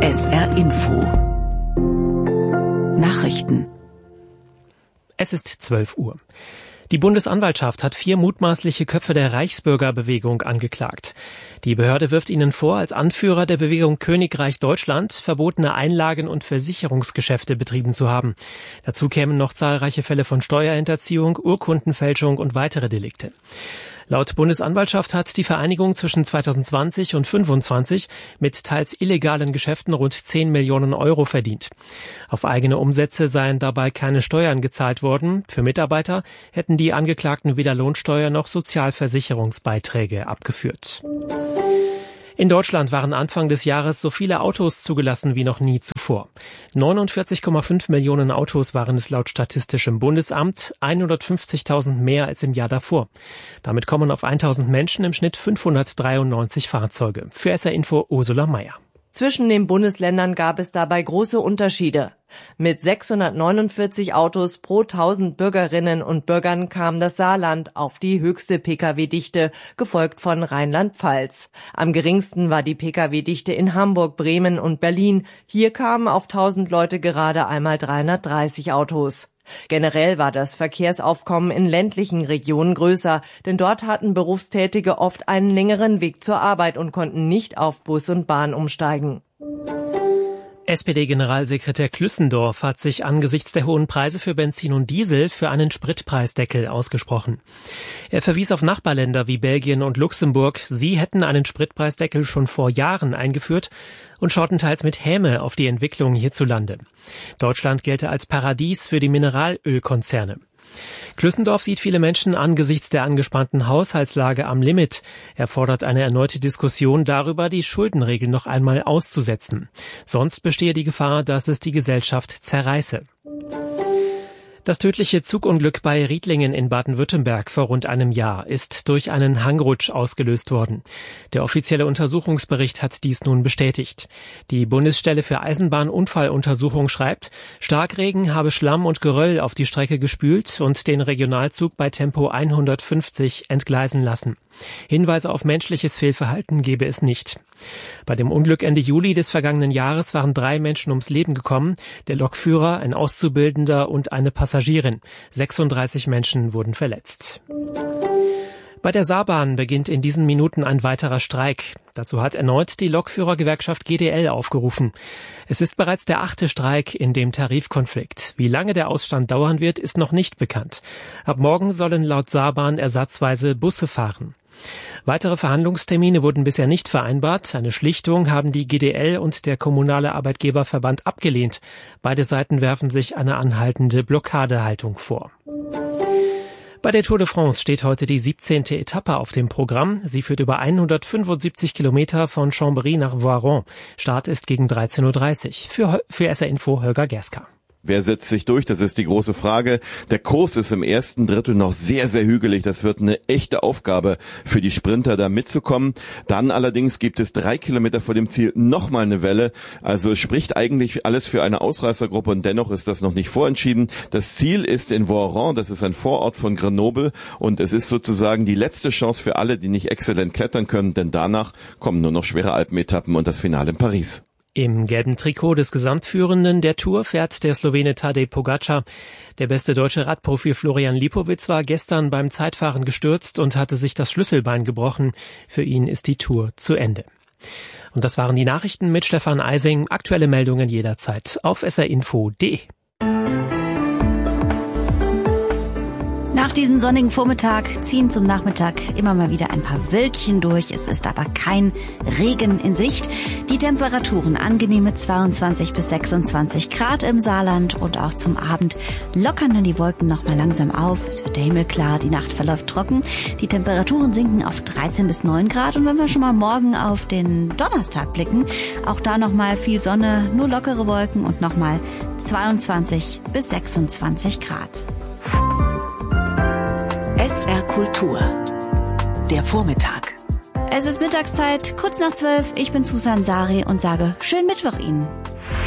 SR Info Nachrichten. Es ist 12 Uhr. Die Bundesanwaltschaft hat 4 mutmaßliche Köpfe der Reichsbürgerbewegung angeklagt. Die Behörde wirft ihnen vor, als Anführer der Bewegung Königreich Deutschland verbotene Einlagen- und Versicherungsgeschäfte betrieben zu haben. Dazu kämen noch zahlreiche Fälle von Steuerhinterziehung, Urkundenfälschung und weitere Delikte. Laut Bundesanwaltschaft hat die Vereinigung zwischen 2020 und 2025 mit teils illegalen Geschäften rund 10 Millionen Euro verdient. Auf eigene Umsätze seien dabei keine Steuern gezahlt worden. Für Mitarbeiter hätten die Angeklagten weder Lohnsteuer noch Sozialversicherungsbeiträge abgeführt. In Deutschland waren Anfang des Jahres so viele Autos zugelassen wie noch nie zuvor. 49,5 Millionen Autos waren es laut Statistischem Bundesamt, 150.000 mehr als im Jahr davor. Damit kommen auf 1.000 Menschen im Schnitt 593 Fahrzeuge. Für SR Info Ursula Meier. Zwischen den Bundesländern gab es dabei große Unterschiede. Mit 649 Autos pro 1000 Bürgerinnen und Bürgern kam das Saarland auf die höchste Pkw-Dichte, gefolgt von Rheinland-Pfalz. Am geringsten war die Pkw-Dichte in Hamburg, Bremen und Berlin. Hier kamen auf 1000 Leute gerade einmal 330 Autos. Generell war das Verkehrsaufkommen in ländlichen Regionen größer, denn dort hatten Berufstätige oft einen längeren Weg zur Arbeit und konnten nicht auf Bus und Bahn umsteigen. SPD-Generalsekretär Klüssendorf hat sich angesichts der hohen Preise für Benzin und Diesel für einen Spritpreisdeckel ausgesprochen. Er verwies auf Nachbarländer wie Belgien und Luxemburg. Sie hätten einen Spritpreisdeckel schon vor Jahren eingeführt und schauten teils mit Häme auf die Entwicklung hierzulande. Deutschland gelte als Paradies für die Mineralölkonzerne. Klüssendorf sieht viele Menschen angesichts der angespannten Haushaltslage am Limit. Er fordert eine erneute Diskussion darüber, die Schuldenregeln noch einmal auszusetzen. Sonst bestehe die Gefahr, dass es die Gesellschaft zerreiße. Das tödliche Zugunglück bei Riedlingen in Baden-Württemberg vor rund einem Jahr ist durch einen Hangrutsch ausgelöst worden. Der offizielle Untersuchungsbericht hat dies nun bestätigt. Die Bundesstelle für Eisenbahnunfalluntersuchung schreibt, Starkregen habe Schlamm und Geröll auf die Strecke gespült und den Regionalzug bei Tempo 150 entgleisen lassen. Hinweise auf menschliches Fehlverhalten gebe es nicht. Bei dem Unglück Ende Juli des vergangenen Jahres waren 3 Menschen ums Leben gekommen, der Lokführer, ein Auszubildender und eine Passagierin. 36 Menschen wurden verletzt. Bei der Saarbahn beginnt in diesen Minuten ein weiterer Streik. Dazu hat erneut die Lokführergewerkschaft GDL aufgerufen. Es ist bereits der 8. Streik in dem Tarifkonflikt. Wie lange der Ausstand dauern wird, ist noch nicht bekannt. Ab morgen sollen laut Saarbahn ersatzweise Busse fahren. Weitere Verhandlungstermine wurden bisher nicht vereinbart. Eine Schlichtung haben die GDL und der Kommunale Arbeitgeberverband abgelehnt. Beide Seiten werfen sich eine anhaltende Blockadehaltung vor. Bei der Tour de France steht heute die 17. Etappe auf dem Programm. Sie führt über 175 Kilometer von Chambéry nach Voiron. Start ist gegen 13.30 Uhr. Für SR Info Holger Gerska. Wer setzt sich durch? Das ist die große Frage. Der Kurs ist im ersten Drittel noch sehr, sehr hügelig. Das wird eine echte Aufgabe für die Sprinter, da mitzukommen. Dann allerdings gibt es 3 Kilometer vor dem Ziel nochmal eine Welle. Also es spricht eigentlich alles für eine Ausreißergruppe und dennoch ist das noch nicht vorentschieden. Das Ziel ist in Voiron, das ist ein Vorort von Grenoble und es ist sozusagen die letzte Chance für alle, die nicht exzellent klettern können, denn danach kommen nur noch schwere Alpenetappen und das Finale in Paris. Im gelben Trikot des Gesamtführenden der Tour fährt der Slowene Tadej Pogačar. Der beste deutsche Radprofi Florian Lipowitz war gestern beim Zeitfahren gestürzt und hatte sich das Schlüsselbein gebrochen. Für ihn ist die Tour zu Ende. Und das waren die Nachrichten mit Stefan Eising. Aktuelle Meldungen jederzeit auf srinfo.de. Nach diesem sonnigen Vormittag ziehen zum Nachmittag immer mal wieder ein paar Wölkchen durch. Es ist aber kein Regen in Sicht. Die Temperaturen angenehme 22 bis 26 Grad im Saarland und auch zum Abend lockern dann die Wolken noch mal langsam auf. Es wird der Himmel klar, die Nacht verläuft trocken. Die Temperaturen sinken auf 13 bis 9 Grad und wenn wir schon mal morgen auf den Donnerstag blicken, auch da noch mal viel Sonne, nur lockere Wolken und noch mal 22 bis 26 Grad. SR Kultur. Der Vormittag. Es ist Mittagszeit, kurz nach 12. Ich bin Susan Sari und sage schönen Mittwoch Ihnen.